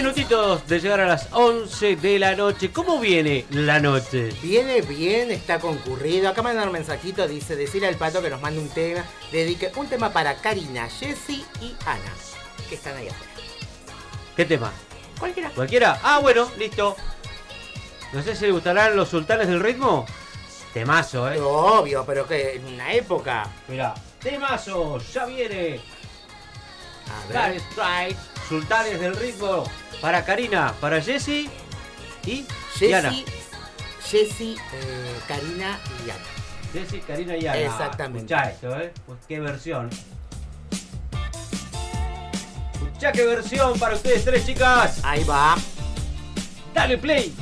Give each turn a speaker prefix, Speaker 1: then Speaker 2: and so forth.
Speaker 1: minutitos de llegar a las 11 de la noche. ¿Cómo viene la noche?
Speaker 2: Viene bien, está concurrido. Acá mandan un mensajito, dice, decirle al Pato que nos mande un tema. Dedique un tema para Karina, Jessy y Ana, que están ahí afuera.
Speaker 1: ¿Qué tema?
Speaker 2: Cualquiera.
Speaker 1: ¿Cualquiera? Ah, bueno, listo. No sé si le gustarán los sultanes del ritmo. Temazo,
Speaker 2: Obvio, pero que en una época.
Speaker 1: Mirá, temazo, ya viene.
Speaker 2: A ver.
Speaker 1: Strike, sultanes del ritmo. Para Karina, para Jessy y Ana.
Speaker 2: Jessy, Karina y Ana.
Speaker 1: Jessy, Karina y Ana.
Speaker 2: Exactamente.
Speaker 1: Escuchá esto, pues qué versión. Escuchá qué versión para ustedes tres, chicas.
Speaker 2: Ahí va.
Speaker 1: Dale play.